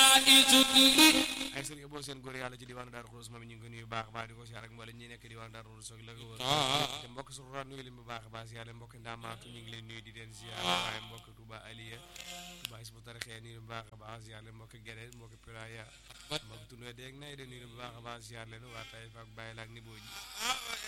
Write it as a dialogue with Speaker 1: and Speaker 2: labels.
Speaker 1: ay sëriñ boo seen góor yàlla ci diwaanu Daaru Xudoos moom ñu ngi ko nuyu baax a baax di ko siyaar ak mboolem ñi nekk diwaanu Daaru Xudoos ak la ko wër te mbokk suxuraat nuyu leen bu baax a baax siyaar mbokk ndaamaatu ñu ngi leen nuyu di leen siyaar waaye mbokk Touba Aliya Touba Isbu Tarixee nuyu bu baax a baax siyaar leen mbokk Gede mbokk Piraya mbokk Tunde deeg nay de nuyu bu baax a baax siyaar leen waa Taïf ak Baye Laak ni boo ji